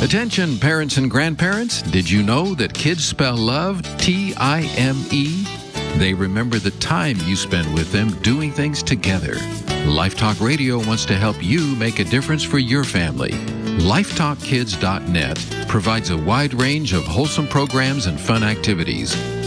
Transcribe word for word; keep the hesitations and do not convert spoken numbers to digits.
Attention, parents and grandparents. Did you know that kids spell love T I M E? They remember the time you spend with them doing things together. Lifetalk Radio wants to help you make a difference for your family. Lifetalk Kids dot net provides a wide range of wholesome programs and fun activities.